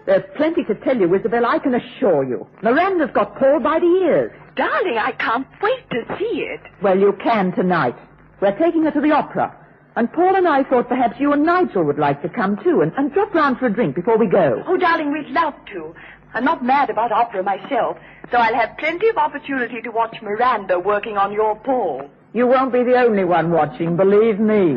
There's plenty to tell you, Isabel, I can assure you. Miranda's got Paul by the ears. Darling, I can't wait to see it. Well, you can tonight. We're taking her to the opera. And Paul and I thought perhaps you and Nigel would like to come too and drop round for a drink before we go. Oh, darling, we'd love to. I'm not mad about opera myself, so I'll have plenty of opportunity to watch Miranda working on your Paul. You won't be the only one watching, believe me.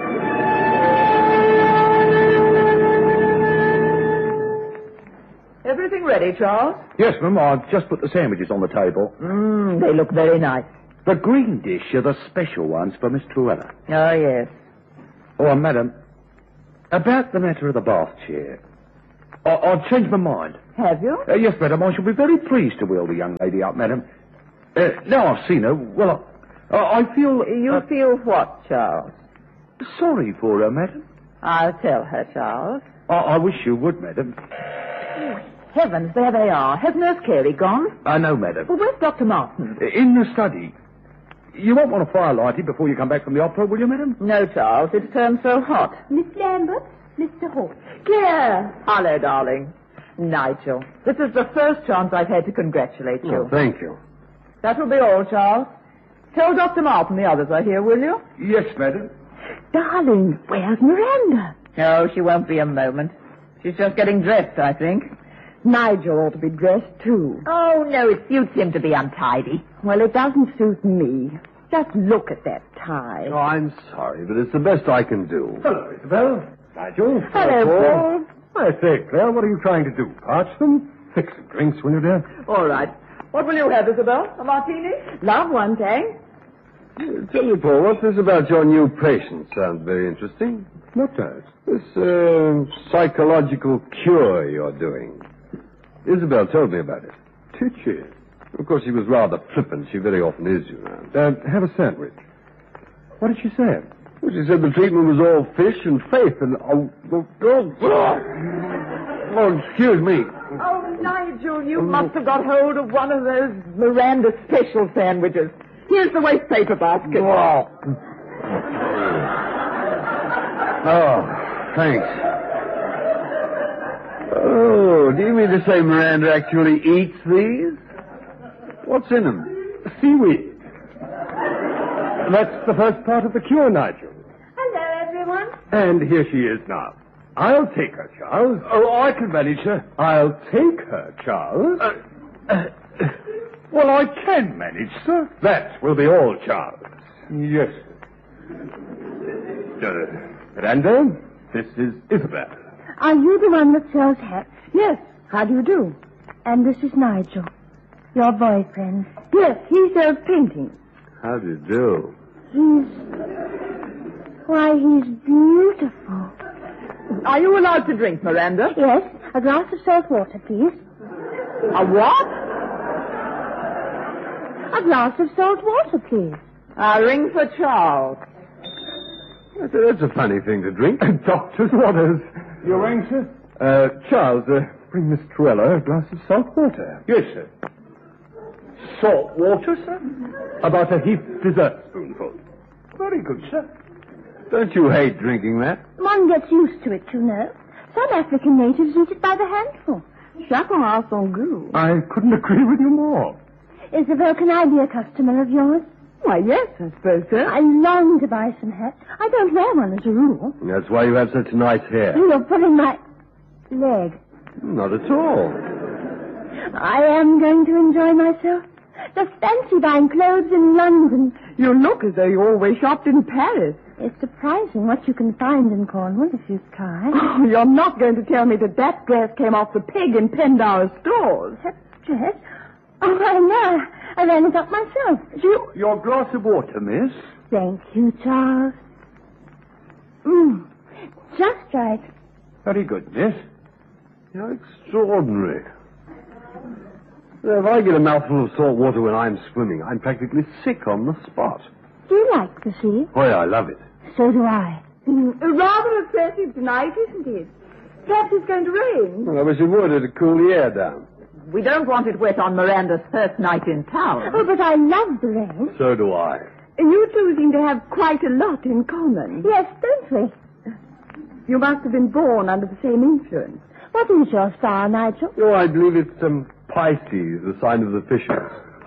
Everything ready, Charles? Yes, ma'am. I've just put the sandwiches on the table. They look very nice. The green dish are the special ones for Miss Truella. Oh, yes. Oh, madam, about the matter of the bath chair. I've changed my mind. Have you? Yes, madam, I shall be very pleased to wheel the young lady up, madam. Now I've seen her, well, I feel... You feel what, Charles? Sorry for her, madam. I'll tell her, Charles. I wish you would, madam. Heavens, there they are. Has Nurse Carey gone? No, madam. Well, where's Dr. Martin? In the study. You won't want a fire lighted before you come back from the opera, will you, madam? No, Charles. It's turned so hot. Miss Lambert, Mr. Hall. Claire! Hello, darling. Nigel, this is the first chance I've had to congratulate you. Oh, thank you. That will be all, Charles. Tell Dr. Martin the others are here, will you? Yes, madam. Darling, where's Miranda? Oh, she won't be a moment. She's just getting dressed, I think. Nigel ought to be dressed, too. Oh, no, it suits him to be untidy. Well, it doesn't suit me. Just look at that tie. Oh, I'm sorry, but it's the best I can do. Hello, Isabel. Nigel. Hello, Paul. I say, Claire, what are you trying to do? Parch them? Fix some drinks, will you, dear? All right. What will you have, Isabel? A martini? Love one, thanks. Tell me, Paul, what's this about your new patient? Sounds very interesting. What does? This psychological cure you're doing. Isabel told me about it. Did she? Of course, she was rather flippant. She very often is, you know. Have a sandwich. What did she say? Well, she said the treatment was all fish and faith and... Oh, excuse me. Oh, Nigel, you must have got hold of one of those Miranda special sandwiches. Here's the waste paper basket. Oh, thanks. Oh, do you mean to say Miranda actually eats these? What's in them? Seaweed. That's the first part of the cure, Nigel. Hello, everyone. And here she is now. I'll take her, Charles. Oh, I can manage her. I'll take her, Charles. Well, I can manage, sir. That will be all, Charles. Yes. Miranda, this is Isabel. Are you the one that sells hats? Yes. How do you do? And this is Nigel, your boyfriend. Yes, he sells paintings. How do you do? He's beautiful. Are you allowed to drink, Miranda? Yes, a glass of salt water, please. A what? A glass of salt water, please. I'll ring for Charles. That's a funny thing to drink. Doctor's orders. You're anxious? Charles, bring Miss Truella a glass of salt water. Yes, sir. Salt water, sir? About a heaped dessert spoonful. Very good, sir. Don't you hate drinking that? One gets used to it, you know. Some African natives eat it by the handful. Chacun a son goût. I couldn't agree with you more. Isabel, can I be a customer of yours? Why, yes, I suppose so. I long to buy some hats. I don't wear one as a rule. That's why you have such nice hair. You're pulling my leg. Not at all. I am going to enjoy myself. Just fancy buying clothes in London. You look as though you always shopped in Paris. It's surprising what you can find in Cornwall if you try. Oh, you're not going to tell me that dress came off the peg in Pendower stores. That dress? Oh, I know. I ran it up myself. Your glass of water, miss. Thank you, Charles. Just right. Very good, miss. You're extraordinary. If I get a mouthful of salt water when I'm swimming, I'm practically sick on the spot. Do you like the sea? Oh, yeah, I love it. So do I. Rather oppressive tonight, isn't it? Perhaps it's going to rain. Well, I wish it would. It'd cool the air down. We don't want it wet on Miranda's first night in town. Oh, but I love the rain. So do I. You two seem to have quite a lot in common. Yes, don't we? You must have been born under the same influence. What is your star, Nigel? Oh, I believe it's Pisces, the sign of the fishes.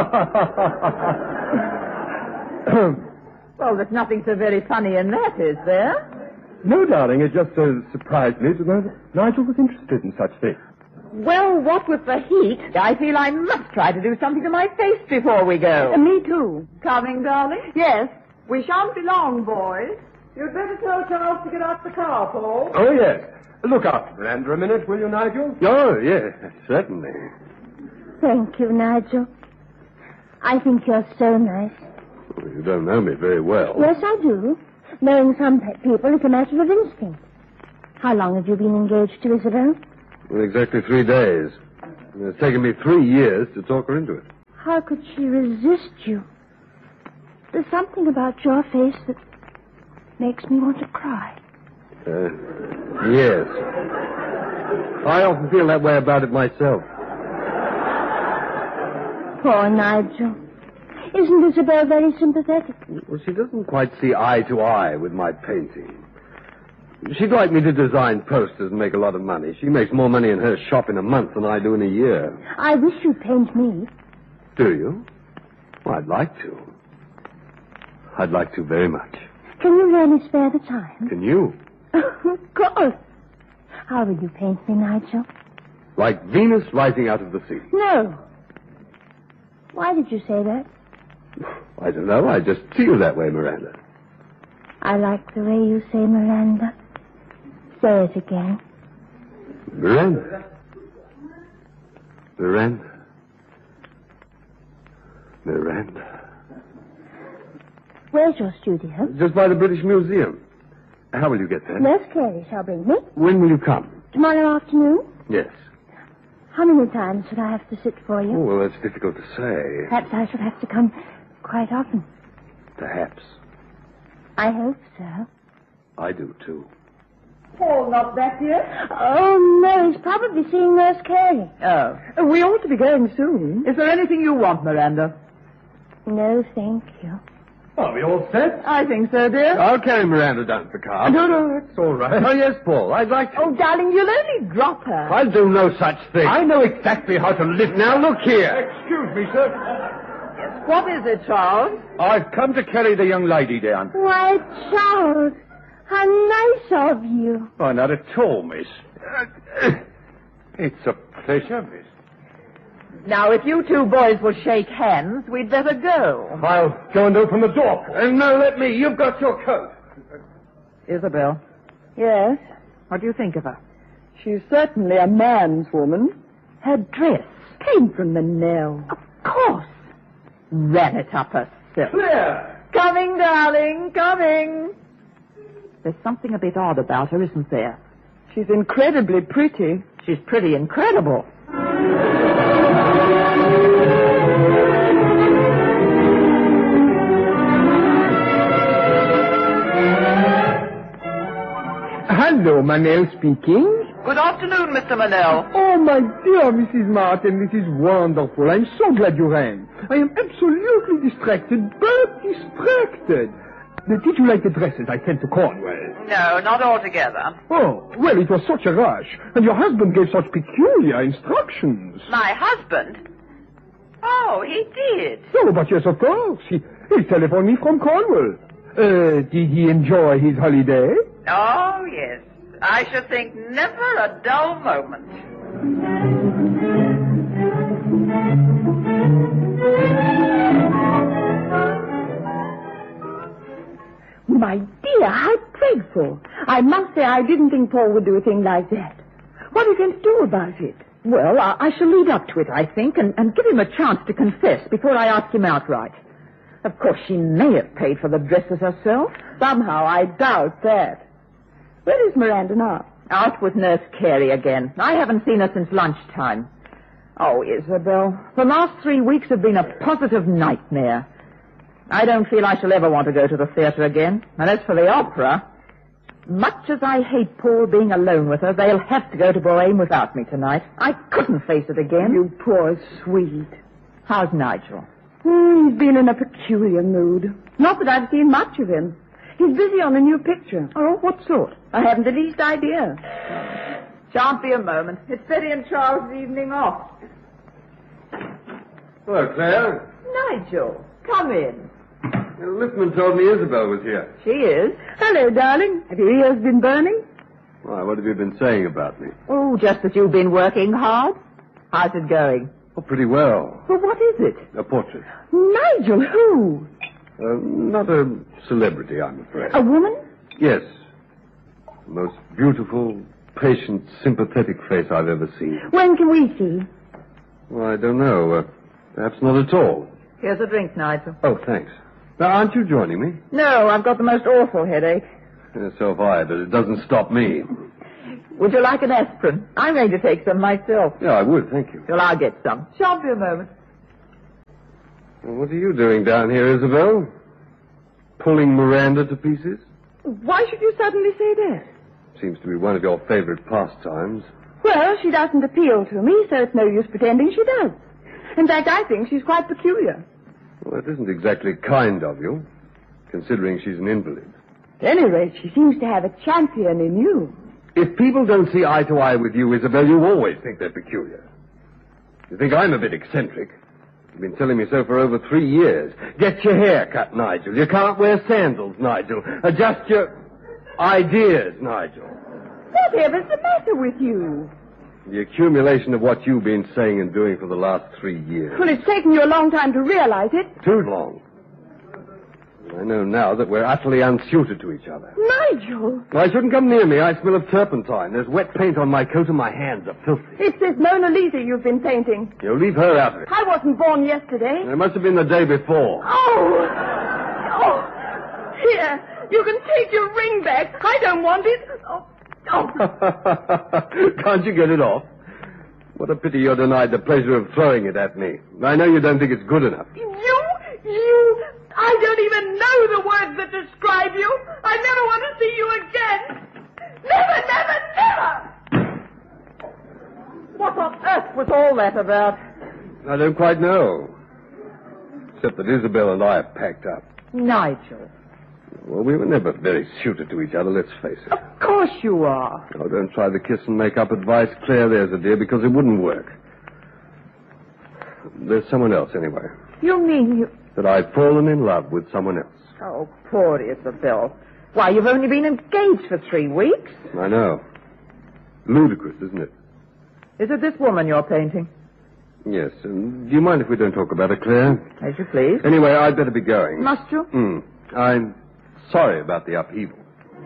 Well, there's nothing so very funny in that, is there? No, darling, it just surprised me to know that Nigel was interested in such things. Well, what with the heat, I feel I must try to do something to my face before we go. Me too. Coming, darling? Yes. We shan't be long, boys. You'd better tell Charles to get out the car, Paul. Oh, yes. Look after Miranda a minute, will you, Nigel? Oh, yes, certainly. Thank you, Nigel. I think you're so nice. Well, you don't know me very well. Yes, I do. Knowing some people is a matter of instinct. How long have you been engaged to Isabel? Well, exactly 3 days. It's taken me 3 years to talk her into it. How could she resist you? There's something about your face that makes me want to cry. Yes. I often feel that way about it myself. Poor Nigel. Isn't Isabel very sympathetic? Well, she doesn't quite see eye to eye with my painting. She'd like me to design posters and make a lot of money. She makes more money in her shop in a month than I do in a year. I wish you'd paint me. Do you? Well, I'd like to. I'd like to very much. Can you really spare the time? Can you? Of course. How will you paint me, Nigel? Like Venus rising out of the sea. No. Why did you say that? I don't know. I just feel that way, Miranda. I like the way you say Miranda. Say it again. Miranda. Miranda. Miranda. Where's your studio? Just by the British Museum. How will you get there? Nurse Carey shall bring me. When will you come? Tomorrow afternoon? Yes. How many times should I have to sit for you? Oh, well, that's difficult to say. Perhaps I shall have to come quite often. Perhaps. I hope so. I do, too. Paul not back yet? Oh, no, he's probably seeing Nurse Carey. Oh. We ought to be going soon. Is there anything you want, Miranda? No, thank you. Are we all set? I think so, dear. I'll carry Miranda down to the car. No, that's all right. Oh, yes, Paul. I'd like to. Oh, darling, you'll only drop her. I'll do no such thing. I know exactly how to lift. Now, look here. Excuse me, sir. What is it, Charles? I've come to carry the young lady down. Why, Charles, how nice of you. Oh, not at all, miss. It's a pleasure, miss. Now, if you two boys will shake hands, we'd better go. I'll go and open the door. No, let me. You've got your coat. Isabel, Yes. what do you think of her? She's certainly a man's woman. Her dress. Came from Manel. Of course. Ran it up herself. Claire! Coming, darling, coming. There's something a bit odd about her, isn't there? She's incredibly pretty. She's pretty incredible. Hello, Manel speaking. Good afternoon, Mr. Manel. Oh, my dear Mrs. Martin, this is wonderful. I'm so glad you rang. I am absolutely distracted, but distracted. Did you like the dresses I sent to Cornwall? No, not altogether. Oh, well, it was such a rush, and your husband gave such peculiar instructions. My husband? Oh, he did. Oh, but yes, of course. He telephoned me from Cornwall. Did he enjoy his holiday? Oh, yes. I should think never a dull moment. My dear, how dreadful. I must say I didn't think Paul would do a thing like that. What are you going to do about it? Well, I shall lead up to it, I think, and give him a chance to confess before I ask him outright. Of course, she may have paid for the dresses herself. Somehow I doubt that. Where is Miranda now? Out with Nurse Carey again. I haven't seen her since lunchtime. Oh, Isabel, the last 3 weeks have been a positive nightmare. I don't feel I shall ever want to go to the theater again. And as for the opera, much as I hate Paul being alone with her, they'll have to go to Bohème without me tonight. I couldn't face it again. You poor sweet. How's Nigel? He's been in a peculiar mood. Not that I've seen much of him. He's busy on a new picture. Oh, what sort? I haven't the least idea. Shan't be a moment. It's Betty and Charles' evening off. Hello, Claire. Nigel, come in. Lippman told me Isabel was here. She is. Hello, darling. Have your ears been burning? Why, what have you been saying about me? Oh, just that you've been working hard. How's it going? Oh, pretty well. Well, what is it? A portrait. Nigel, who? Not a celebrity, I'm afraid. A woman? Yes. The most beautiful, patient, sympathetic face I've ever seen. When can we see? Well, I don't know. Perhaps not at all. Here's a drink, Nigel. Oh, thanks. Now, aren't you joining me? No, I've got the most awful headache. So have I, but it doesn't stop me. Would you like an aspirin? I'm going to take some myself. Yeah, I would, thank you. Well, I'll get some. Shan't be a moment. Well, what are you doing down here, Isabel? Pulling Miranda to pieces? Why should you suddenly say that? Seems to be one of your favorite pastimes. Well, she doesn't appeal to me, so it's no use pretending she does. In fact, I think she's quite peculiar. Well, that isn't exactly kind of you, considering she's an invalid. At any rate, she seems to have a champion in you. If people don't see eye to eye with you, Isabel, you always think they're peculiar. You think I'm a bit eccentric. You've been telling me so for over 3 years. Get your hair cut, Nigel. You can't wear sandals, Nigel. Adjust your ideas, Nigel. Whatever's the matter with you? The accumulation of what you've been saying and doing for the last 3 years. Well, it's taken you a long time to realize it. Too long. I know now that we're utterly unsuited to each other. Nigel! I shouldn't come near me. I smell of turpentine. There's wet paint on my coat and my hands are filthy. It's this Mona Lisa you've been painting. You leave her out of it. I wasn't born yesterday. It must have been the day before. Oh! Here, you can take your ring back. I don't want it. Oh. Can't you get it off? What a pity you're denied the pleasure of throwing it at me. I know you don't think it's good enough. You? I don't even know the words that describe you. I never want to see you again. Never, never, never! What on earth was all that about? I don't quite know. Except that Isabel and I have packed up. Nigel. Well, we were never very suited to each other, let's face it. Of course you are. Oh, don't try the kiss and make up advice, Claire, there's a dear, because it wouldn't work. There's someone else, anyway. You mean you... That I've fallen in love with someone else. Oh, poor Isabel. Why, you've only been engaged for 3 weeks. I know. Ludicrous, isn't it? Is it this woman you're painting? Yes. Do you mind if we don't talk about it, Claire? As you please. Anyway, I'd better be going. Must you? I'm sorry about the upheaval.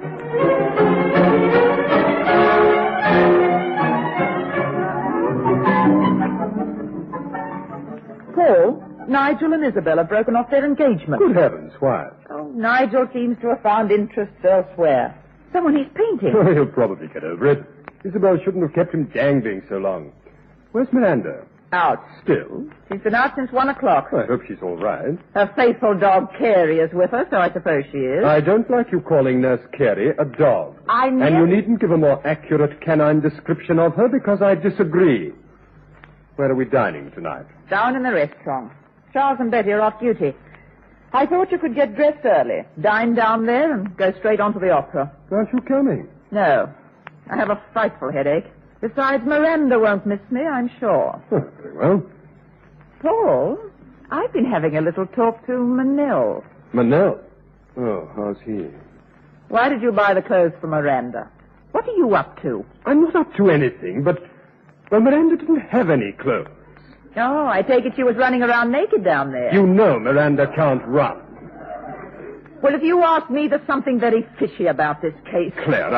Paul, Nigel and Isabel have broken off their engagement. Good heavens, why? Oh, Nigel seems to have found interests elsewhere. Someone he's painting. Oh, he'll probably get over it. Isabel shouldn't have kept him dangling so long. Where's Miranda? Out. Still? She's been out since 1 o'clock. I hope she's all right. Her faithful dog Carey is with her, so I suppose she is. I don't like you calling Nurse Carey a dog. I never... And you needn't give a more accurate canine description of her because I disagree. Where are we dining tonight? Down in the restaurant. Charles and Betty are off duty. I thought you could get dressed early, dine down there, and go straight on to the opera. Aren't you coming? No. I have a frightful headache. Besides, Miranda won't miss me, I'm sure. Oh, very well. Paul, I've been having a little talk to Manil. Manel? Oh, how's he? Why did you buy the clothes for Miranda? What are you up to? I'm not up to anything, but... Well, Miranda didn't have any clothes. Oh, I take it she was running around naked down there. You know Miranda can't run. Well, if you ask me, there's something very fishy about this case. Claire,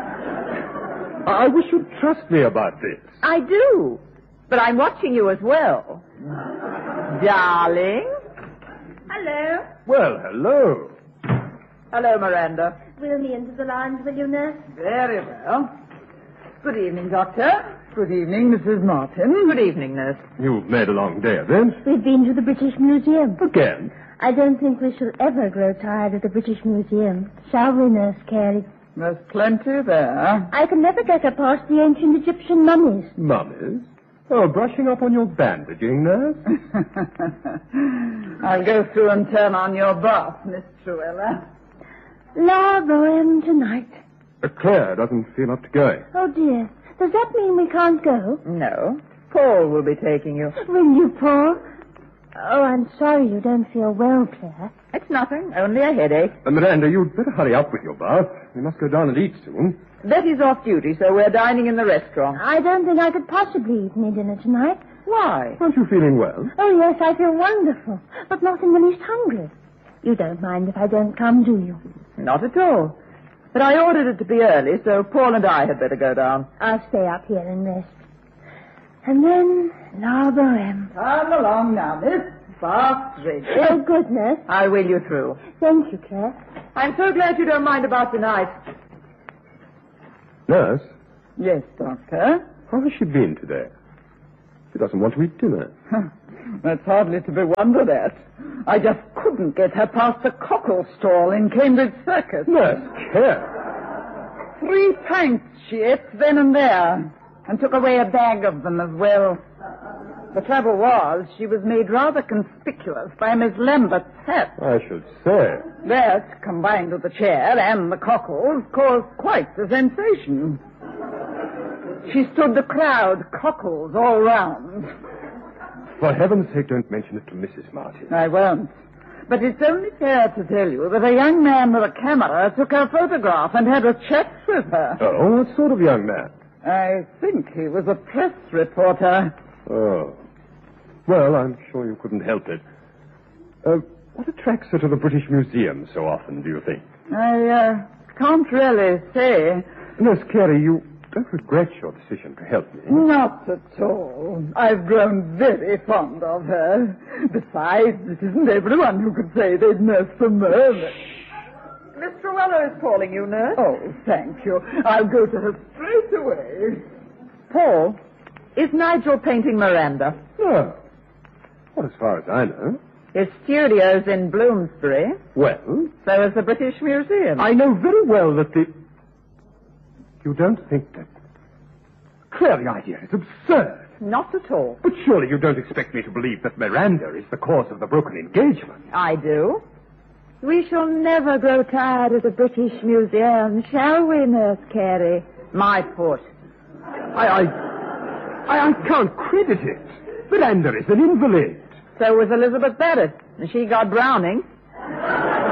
I wish you'd trust me about this. I do. But I'm watching you as well. Darling. Hello. Well, hello. Hello, Miranda. Wheel me into the lounge, will you, nurse? Very well. Good evening, Doctor. Good evening, Mrs. Martin. Good evening, nurse. You've made a long day of it. We've been to the British Museum. Again? I don't think we shall ever grow tired of the British Museum. Shall we, Nurse Carey? There's plenty there. I can never get her past the ancient Egyptian mummies. Mummies? Oh, brushing up on your bandaging, nurse? I'll go through and turn on your bath, Miss Truella. La Boheme tonight. Claire doesn't feel up to going. Oh, dear. Does that mean we can't go? No. Paul will be taking you. Will you, Paul? Oh, I'm sorry you don't feel well, Claire. It's nothing. Only a headache. Miranda, you'd better hurry up with your bath. We must go down and eat soon. Betty's off duty, so we're dining in the restaurant. I don't think I could possibly eat any dinner tonight. Why? Aren't you feeling well? Oh, yes, I feel wonderful, but not in the least hungry. You don't mind if I don't come, do you? Not at all. But I ordered it to be early, so Paul and I had better go down. I'll stay up here and rest. And then, La Boheme. Come along now, miss. Fast, ready. Oh, goodness. I'll wheel you through. Thank you, Claire. I'm so glad you don't mind about tonight. Nurse, Yes, Doctor. how has she been today? She doesn't want to eat dinner. That's hardly to be wondered at. I just couldn't get her past the cockle stall in Cambridge Circus. Nurse, care. 3 pints she ate then and there, and took away a bag of them as well. The trouble was, she was made rather conspicuous by Miss Lambert's hat. I should say. That, combined with the chair and the cockles, caused quite the sensation. She stood the crowd, cockles all round. For heaven's sake, don't mention it to Mrs. Martin. I won't. But it's only fair to tell you that a young man with a camera took her photograph and had a chat with her. Oh, what sort of young man? I think he was a press reporter. Oh. Well, I'm sure you couldn't help it. What attracts her to the British Museum so often, do you think? I can't really say. Nurse Carey, you don't regret your decision to help me? Not at all. I've grown very fond of her. Besides, it isn't everyone who could say they'd nursed the mermaid. Miss Truello is calling you, nurse. Oh, thank you. I'll go to her straight away. Paul, is Nigel painting Miranda? No. Not as far as I know. His studio's in Bloomsbury. Well? So is the British Museum. I know very well that the... You don't think that... Claire, the idea is absurd. Not at all. But surely you don't expect me to believe that Miranda is the cause of the broken engagement. I do. We shall never grow tired of the British Museum, shall we, Nurse Carey? My foot. I can't credit it. Miranda is an invalid. So was Elizabeth Barrett, and she got Browning.